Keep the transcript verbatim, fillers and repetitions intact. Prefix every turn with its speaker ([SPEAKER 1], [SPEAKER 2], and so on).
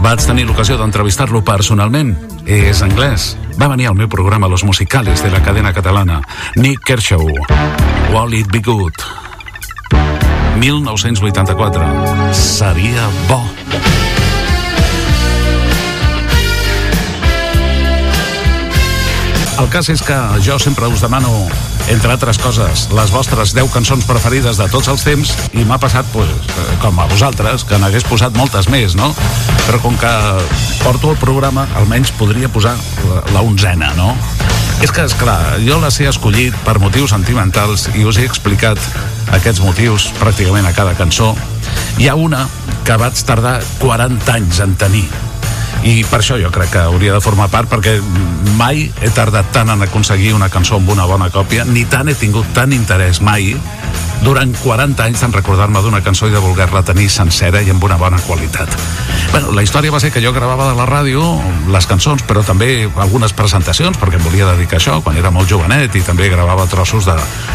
[SPEAKER 1] Vaig tenir l'ocasió d'entrevistar-lo personalment. És anglès. Va venir al meu programa Los Musicales de la cadena catalana. Nick Kershaw. Will It Be Good. mil nou-cents vuitanta-quatre. Seria bo. El cas és que jo sempre us demano, entre altres coses, les vostres deu cançons preferides de tots els temps, i m'ha passat, pues, com a vosaltres, que n'hagués posat moltes més, no? Però com que porto el programa, almenys podria posar la, la onzena, no? És que, esclar, jo les he escollit per motius sentimentals i us he explicat aquests motius pràcticament a cada cançó. Hi ha una que vaig tardar quaranta anys en tenir, i per això jo crec que hauria de formar part, perquè mai he tardat tant en aconseguir una cançó amb una bona còpia, ni tant he tingut tant interès mai durant quaranta anys en recordar-me d'una cançó i de voler-la tenir sencera i amb una bona qualitat. Bueno, la història va ser que jo gravava de la ràdio les cançons, però també algunes presentacions, perquè em volia dedicar a això quan era molt jovenet, i també gravava trossos de,